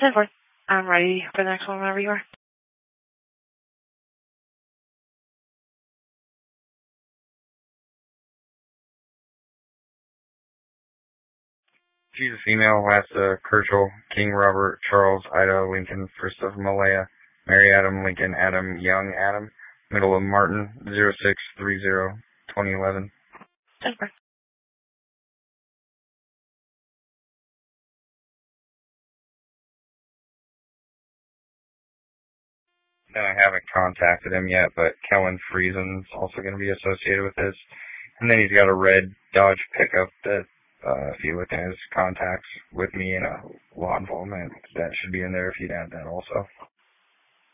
10-4. I'm ready for the next one whenever you are. She's a female, last Kershaw, King Robert, Charles, Ida, Lincoln, first of Malaya, Mary Adam, Lincoln, Adam, Young, Adam, middle of Martin, 0630-2011. 10-4. And I haven't contacted him yet, but Kellen Friesen's also going to be associated with this. And then he's got a red Dodge pickup that, if you look at his contacts with me and a law involvement, that should be in there if you'd add that also.